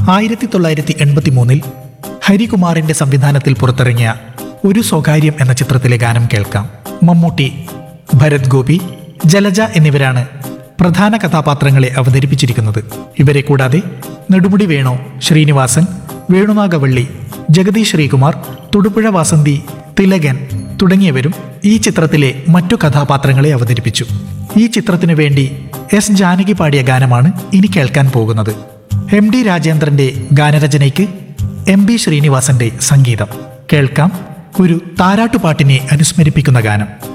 1983 ഹരികുമാറിന്റെ സംവിധാനത്തിൽ പുറത്തിറങ്ങിയ ഒരു സ്വകാര്യം എന്ന ചിത്രത്തിലെ ഗാനം കേൾക്കാം. മമ്മൂട്ടി, ഭരത് ഗോപി, ജലജ എന്നിവരാണ് പ്രധാന കഥാപാത്രങ്ങളെ അവതരിപ്പിച്ചിരിക്കുന്നത്. ഇവരെ കൂടാതെ നെടുമുടി വേണു, ശ്രീനിവാസൻ, വേണുനാഗവള്ളി, ജഗദീഷ് ശ്രീകുമാർ, തൊടുപുഴ വാസന്തി, തിലകൻ തുടങ്ങിയവരും ഈ ചിത്രത്തിലെ മറ്റു കഥാപാത്രങ്ങളെ അവതരിപ്പിച്ചു. ഈ ചിത്രത്തിനു വേണ്ടി എസ് ജാനകി പാടിയ ഗാനമാണ് ഇനി കേൾക്കാൻ പോകുന്നത്. MD രാജേന്ദ്രന്റെ ഗാനരചനയ്ക്ക് MB ശ്രീനിവാസന്റെ സംഗീതം. കേൾക്കാം ഒരു താരാട്ടുപാട്ടിനെ അനുസ്മരിപ്പിക്കുന്ന ഗാനം.